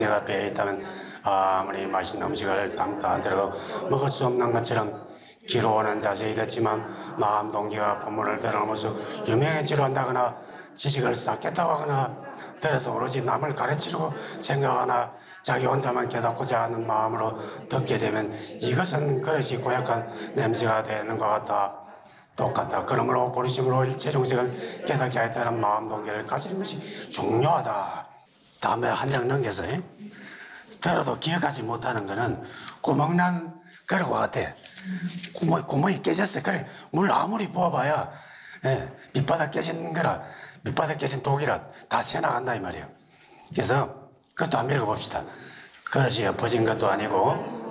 내가 배에 있다면 아무리 맛있는 음식을 담다 하더라도 먹을 수 없는 것처럼 기로오는 자세히 됐지만 마음 동기가 본문을 드러나면서 유명해지려 한다거나 지식을 쌓겠다고 하거나 들어서 오로지 남을 가르치려고 생각하나 자기 혼자만 깨닫고자 하는 마음으로 듣게 되면 이것은 그릇이 고약한 냄새가 되는 것 같다. 똑같다. 그러므로 부르심으로 일체 정식을 깨닫게 하였다는 마음 동기를 가지는 것이 중요하다. 다음에 한 장 넘겨서 들어도 기억하지 못하는 거는 구멍난 그릇과 같아. 구멍이 깨졌어. 그래 물 아무리 부어봐야 밑바닥 깨진 거라 밑바닥 깨진 독이라 다 새나간다 이 말이에요. 그래서 그것도 한번 읽어봅시다. 그릇이 엎어진 것도 아니고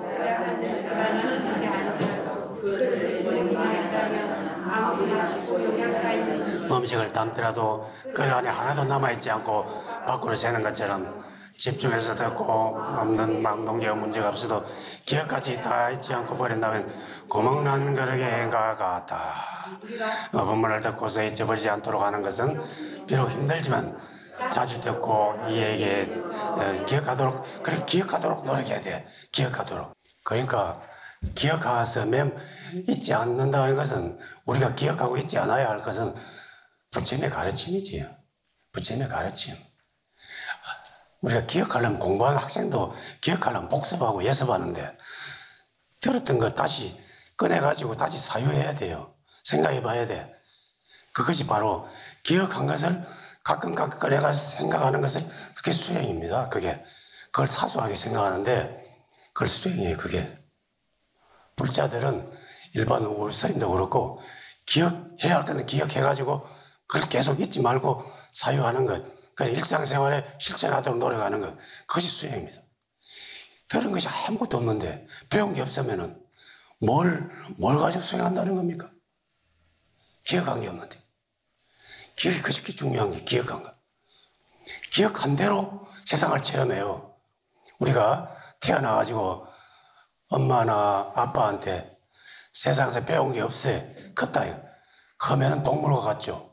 음식을 담더라도 그릇 안에 하나도 남아있지 않고 밖으로 새는 것처럼 집중해서 듣고 없는 마음동기가 문제가 없어도 기억까지 다 잊지 않고 버린다면 구멍난 그릇의 행가 같다. 본문을 듣고서 잊어버리지 않도록 하는 것은 비록 힘들지만 자주 듣고 이에게 기억하도록, 그렇게 기억하도록 노력해야 돼. 기억하도록. 그러니까 기억해서 잊지 않는다는 것은 우리가 기억하고 있지 않아야 할 것은 부처님의 가르침이지요. 부처님의 가르침. 우리가 기억하려면 공부하는 학생도 기억하려면 복습하고 예습하는데 들었던 거 다시 꺼내가지고 다시 사유해야 돼요. 생각해 봐야 돼. 그것이 바로 기억한 것을 가끔 꺼내가서 생각하는 것을 그게 수행입니다. 그걸 사소하게 생각하는데 그걸 수행이에요. 그게. 불자들은 일반 우리 스님도 그렇고 기억해야 할 것은 기억해가지고 그걸 계속 잊지 말고 사유하는 것. 그래서 일상생활에 실천하도록 노력하는 것. 그것이 수행입니다. 들은 것이 아무것도 없는데 배운 게 없으면은 뭘 가지고 수행한다는 겁니까? 기억한 게 없는데. 기억이 그렇게 중요한 게 기억한 거. 기억한 대로 세상을 체험해요. 우리가 태어나가지고 엄마나 아빠한테 세상에서 배운 게 없어요. 컸다. 크면은 동물과 같죠.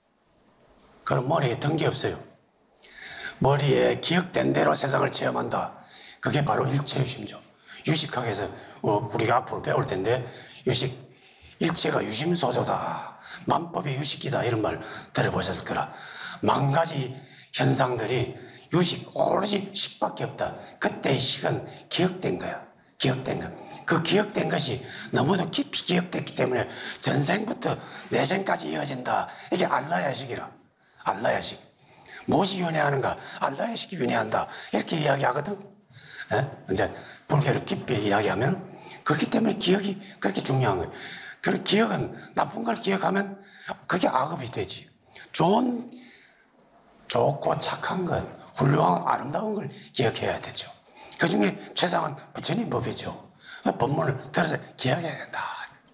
그럼 머리에 든 게 없어요. 머리에 기억된 대로 세상을 체험한다. 그게 바로 일체유심죠. 유식학에서 우리가 앞으로 배울 텐데 일체가 유심소소다. 만법의 유식이다. 이런 말 들어보셨을 거라. 만 가지 현상들이 오로지 식밖에 없다. 그때의 식은 기억된 거야. 기억된 거. 그 기억된 것이 너무도 깊이 기억됐기 때문에 전생부터 내생까지 이어진다. 이게 알라야식이라. 알라야식. 무엇이 윤회하는가? 알라야식이 윤회한다. 이렇게 이야기하거든. 이제 불교를 깊이 이야기하면 그렇기 때문에 기억이 그렇게 중요한 거예요. 그 기억은 나쁜 걸 기억하면 그게 악업이 되지. 좋고 착한 것, 훌륭한 아름다운 걸 기억해야 되죠. 그 중에 최상은 부처님 법이죠. 법문을 들어서 기억해야 된다.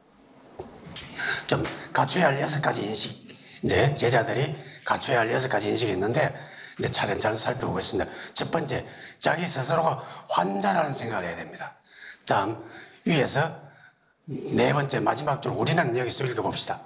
좀 갖춰야 할 6가지 인식. 이제 제자들이 갖춰야 할 6가지 인식이 있는데 이제 차례차례 살펴보겠습니다. 첫 번째, 자기 스스로가 환자라는 생각을 해야 됩니다. 다음, 위에서 4번째 마지막 줄 우리는 여기서 읽어봅시다.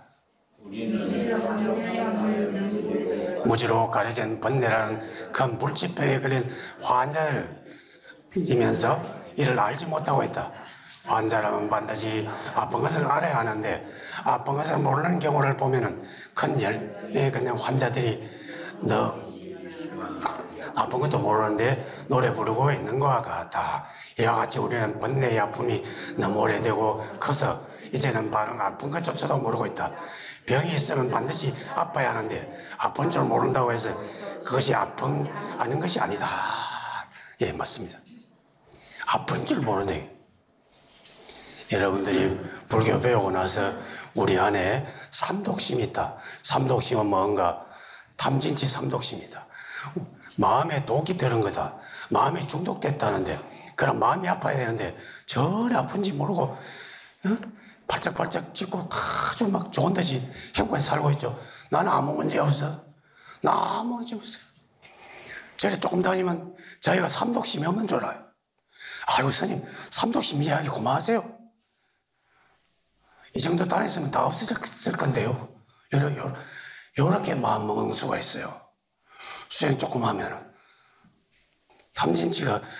무지로 가려진 번뇌라는 큰 물지병에 걸린 환자를 이면서 이를 알지 못하고 있다. 환자라면 반드시 아픈 것을 알아야 하는데 아픈 것을 모르는 경우를 보면은 큰 열매의 그냥 환자들이 너 아픈 것도 모르는데 노래 부르고 있는 것과 같다. 이와 같이 우리는 번뇌의 아픔이 너무 오래되고 커서 이제는 바로 아픈 것조차도 모르고 있다. 병이 있으면 반드시 아파야 하는데 아픈 줄 모른다고 해서 그것이 아는 것이 아니다. 예, 맞습니다. 아픈 줄 모르네. 여러분들이 불교 배우고 나서 우리 안에 삼독심이 있다. 삼독심은 뭔가? 탐진치 삼독심이다. 마음에 독이 들은 거다. 마음이 중독됐다는데 그럼 마음이 아파야 되는데 전혀 아픈지 모르고 발짝발짝 짚고 아주 막 좋은 듯이 행복해서 살고 있죠. 나는 아무 문제 없어. 나 아무 문제 없어. 저래 조금 다니면 자기가 삼독심이 없는 줄 알아요. 아이고 스님 삼독심 이야기 그만하세요. 이 정도 다녔으면 다 없어졌을 건데요. 요렇게 마음 먹는 수가 있어요. 수행 조금 하면 탐진치가